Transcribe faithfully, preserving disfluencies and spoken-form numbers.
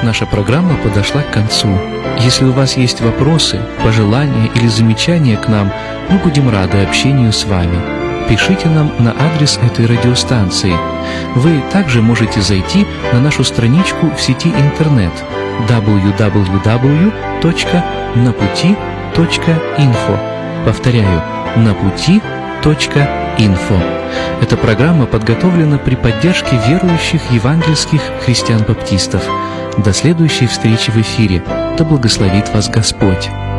наша программа подошла к концу. Если у вас есть вопросы, пожелания или замечания к нам, мы будем рады общению с вами. Пишите нам на адрес этой радиостанции. Вы также можете зайти на нашу страничку в сети интернет дабл ю дабл ю дабл ю точка на пути точка инфо. Повторяю, на пути точка инфо. Эта программа подготовлена при поддержке верующих евангельских христиан-баптистов. До следующей встречи в эфире. Да благословит вас Господь!